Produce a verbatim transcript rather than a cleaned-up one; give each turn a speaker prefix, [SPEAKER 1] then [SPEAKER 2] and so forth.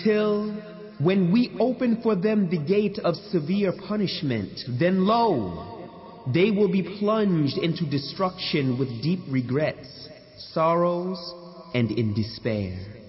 [SPEAKER 1] Till when we open for them the gate of severe punishment, then lo, they will be plunged into destruction with deep regrets, sorrows, and in despair.